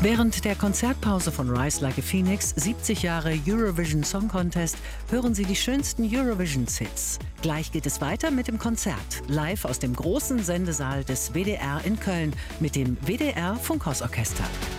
Während der Konzertpause von Rise Like a Phoenix, 70 Jahre Eurovision Song Contest, hören Sie die schönsten Eurovision-Hits. Gleich geht es weiter mit dem Konzert, live aus dem großen Sendesaal des WDR in Köln mit dem WDR Funkhausorchester.